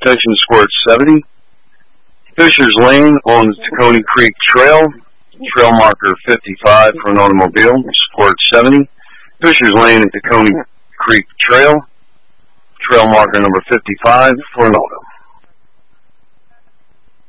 attention, scored 70. Fisher's Lane on the Tacony Creek Trail, trail marker 55 for an automobile, scored 70. Fisher's Lane at Tacony Creek Trail, trail marker number 55 for an auto.